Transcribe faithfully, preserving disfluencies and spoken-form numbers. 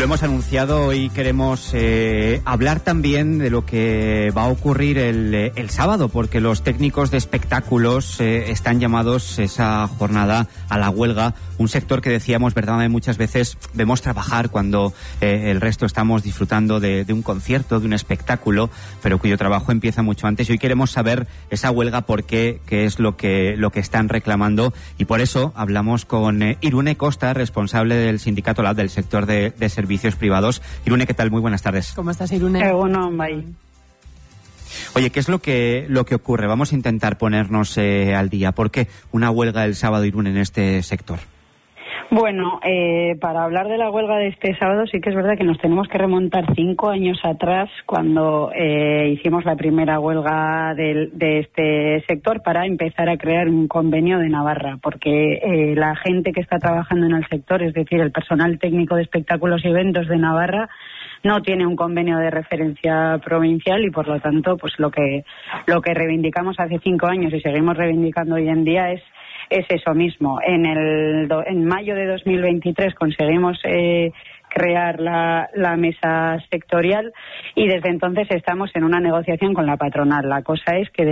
lo hemos anunciado, hoy queremos eh, hablar también de lo que va a ocurrir el, el sábado, porque los técnicos de espectáculos eh, están llamados esa jornada a la huelga, un sector que decíamos, verdad, muchas veces vemos trabajar cuando eh, el resto estamos disfrutando de, de un concierto, de un espectáculo, pero cuyo trabajo empieza mucho antes. Y hoy queremos saber esa huelga, por qué, qué es lo que, lo que están reclamando, y por eso hablamos con eh, Irune Costa, responsable del sindicato Lab del sector de, de servicios privados. Irune, ¿qué tal? Muy buenas tardes. ¿Cómo estás, Irune? Eh, bueno, bye. Oye, ¿qué es lo que lo que ocurre? Vamos a intentar ponernos eh, al día. ¿Por qué una huelga el sábado, Irune, en este sector? Bueno, eh, para hablar de la huelga de este sábado sí que es verdad que nos tenemos que remontar cinco años atrás, cuando eh, hicimos la primera huelga de, de este sector para empezar a crear un convenio de Navarra, porque eh, la gente que está trabajando en el sector, es decir, el personal técnico de espectáculos y eventos de Navarra, no tiene un convenio de referencia provincial, y por lo tanto, pues lo que lo que reivindicamos hace cinco años y seguimos reivindicando hoy en día es es eso mismo. En el en mayo de dos mil veintitrés conseguimos eh, crear la, la mesa sectorial, y desde entonces estamos en una negociación con la patronal. La cosa es que